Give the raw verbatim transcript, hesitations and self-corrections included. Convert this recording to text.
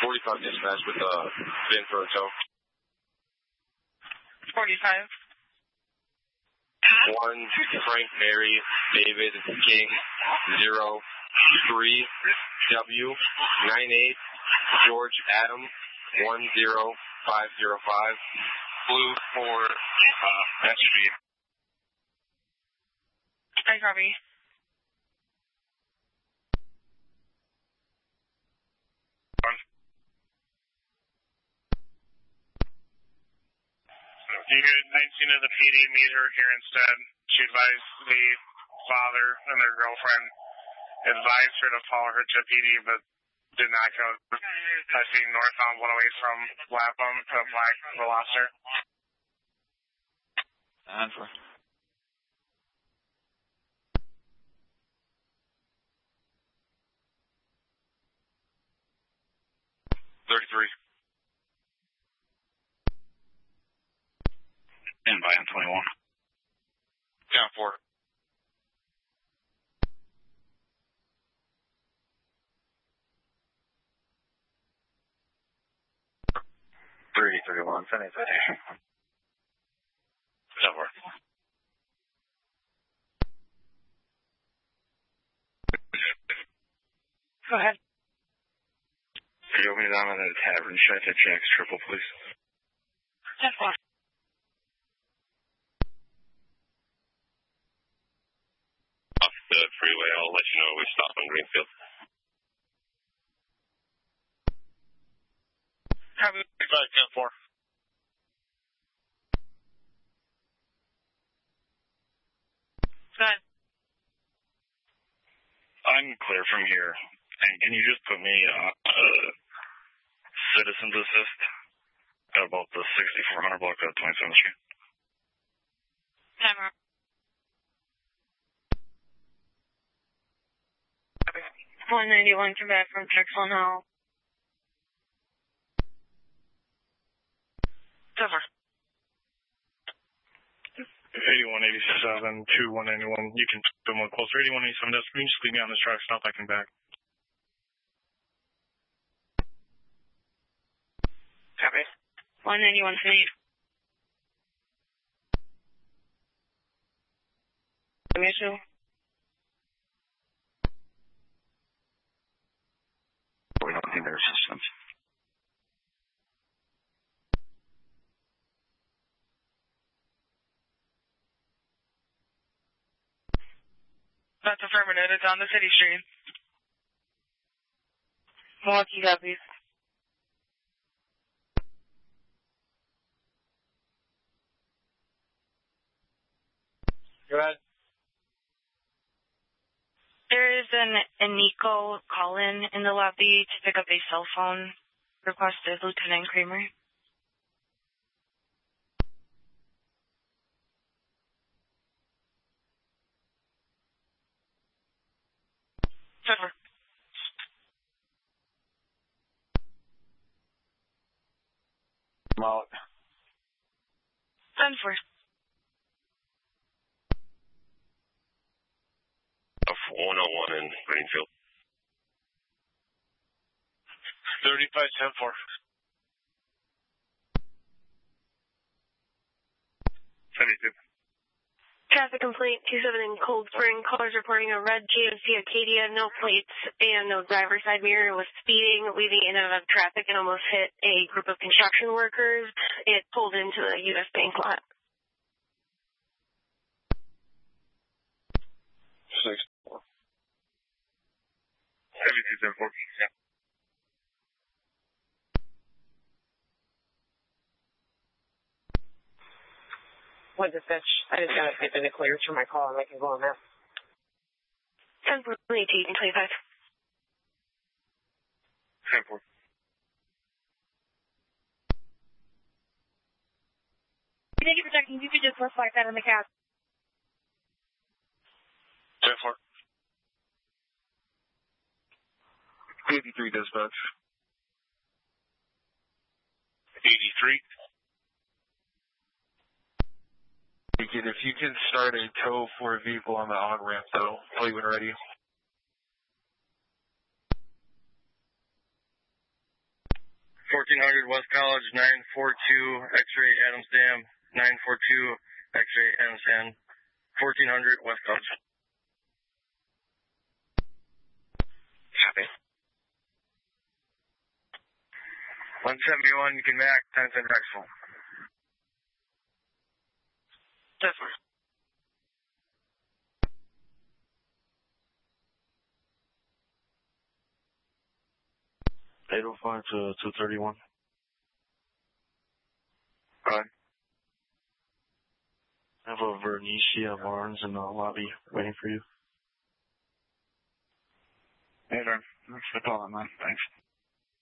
forty-five dispatch with uh, Vin for a tow. forty-five. One, Frank Mary, David King, zero, three, W, nine eight, George Adam, one zero five zero five, blue for uh, S G. I copy. You get nineteen of the P D meet her here instead. She advised the father and their girlfriend, advised her to follow her to P D, but did not go. I see northbound one oh eight from Lapham to Black Veloster. And for. thirty-three. Stand by on twenty-one. Down four. three thirty-one, sending citation. Down four. Go ahead. You'll be down at a tavern. Should I take Jack's triple, please? ten four. Off the freeway, I'll let you know we stop on Greenfield. Copy. five, ten four. Go ahead. I'm clear from here. And can you just put me on uh, citizen's assist at about the sixty-four hundred block of twenty-seventh Street? Timer. one ninety-one, come back from Drexel now. Over. eighty-one eighty-seven, two one ninety-one. You can come one closer. eighty-one eighty-seven, you can just leave me on this track, stop backing back. Copy. one ninety-one, eight. Issue. We don't need their assistance. That's affirmative. It's on the city street. Milwaukee copies. Go ahead. There is an Anico call-in in the lobby to pick up a cell phone requested, Lieutenant Kramer. Over. I'm out. Done for. one oh one in Greenfield. thirty-five ten four. seventy-two. Traffic complaint two seven in Cold Spring. Callers reporting a red G M C Acadia, no plates, and no driver's side mirror, was speeding, weaving in and out of traffic, and almost hit a group of construction workers. It pulled into a U S Bank lot. six four. seventy-two ten four. Yeah. What dispatch? I just got to get the clearance for my call and I can go on that. ten four, eighteen, twenty-five. ten four. Thank you for checking. You could just reflect that in the cab. ten four. eighty-three dispatch. eighty-three. If you can start a tow for a vehicle on the on-ramp, though, I'll leave it ready. hundred West College, nine four two X-ray Adams Dam, nine four two X-ray Adams Dam, fourteen hundred West College. Copy. one seventy-one, you can Mac, ten ten Rexville. Definitely. eight oh five to two thirty-one. Go ahead. I have a Vernicia Barnes in the lobby waiting for you. Hey there. Thanks for calling, man. Thanks.